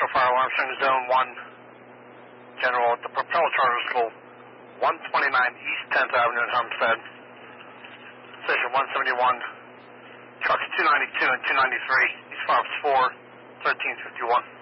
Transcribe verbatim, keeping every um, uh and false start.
Echo Fire Alarm Center Zone one, General at the Propeller Charter School, one twenty-nine East tenth Avenue in Homestead. Station one seventy-one, trucks two ninety-two and two ninety-three, East Farms four, thirteen fifty-one.